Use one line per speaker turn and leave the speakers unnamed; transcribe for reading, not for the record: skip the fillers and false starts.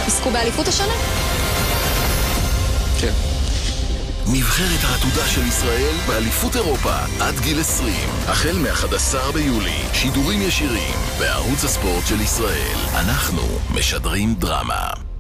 יזכו באליפות השנה?
כן.
נבחרת העתודה של ישראל באליפות אירופה עד גיל 20. החל מ-11 ביולי. שידורים ישירים בערוץ הספורט של ישראל. אנחנו משדרים דרמה.